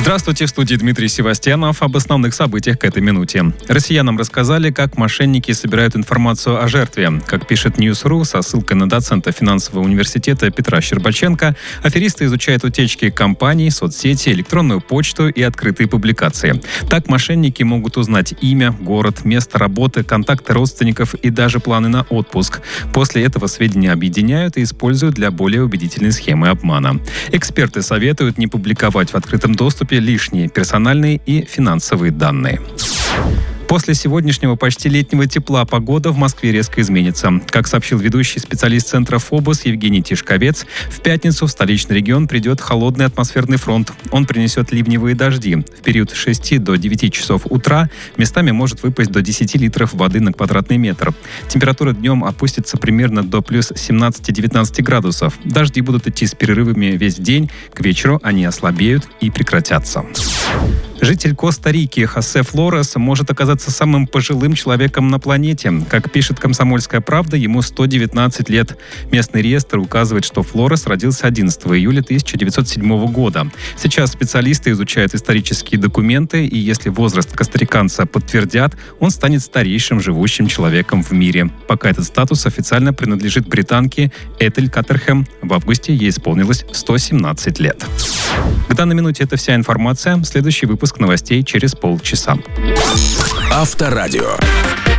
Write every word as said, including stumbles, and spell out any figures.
Здравствуйте, в студии Дмитрий Севастьянов. Об основных событиях к этой минуте. Россиянам рассказали, как мошенники собирают информацию о жертве. Как пишет News.ru со ссылкой на доцента финансового университета Петра Щербаченко, аферисты изучают утечки компаний, соцсети, электронную почту и открытые публикации. Так мошенники могут узнать имя, город, место работы, контакты родственников и даже планы на отпуск. После этого сведения объединяют и используют для более убедительной схемы обмана. Эксперты советуют не публиковать в открытом доступе лишние персональные и финансовые данные. После сегодняшнего почти летнего тепла погода в Москве резко изменится. Как сообщил ведущий специалист Центра ФОБОС Евгений Тишковец, в пятницу в столичный регион придет холодный атмосферный фронт. Он принесет ливневые дожди. В период с шести до девяти часов утра местами может выпасть до десяти литров воды на квадратный метр. Температура днем опустится примерно до плюс семнадцати-девятнадцати градусов. Дожди будут идти с перерывами весь день. К вечеру они ослабеют и прекратятся. Житель Коста-Рики Хосе Флорес может оказаться самым пожилым человеком на планете. Как пишет «Комсомольская правда», ему сто девятнадцать лет. Местный реестр указывает, что Флорес родился одиннадцатого июля тысяча девятьсот седьмого года. Сейчас специалисты изучают исторические документы, и если возраст костариканца подтвердят, он станет старейшим живущим человеком в мире. Пока этот статус официально принадлежит британке Этель Каттерхэм. В августе ей исполнилось сто семнадцать лет. К данной минуте это вся информация. Следующий выпуск новостей через полчаса. Авторадио.